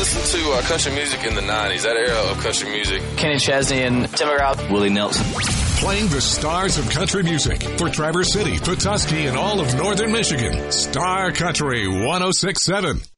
listened to country music in the 90s, that era of country music. Kenny Chesney and Tim McGraw. Willie Nelson. Playing the stars of country music for Traverse City, Petoskey, and all of northern Michigan. Star Country 106.7.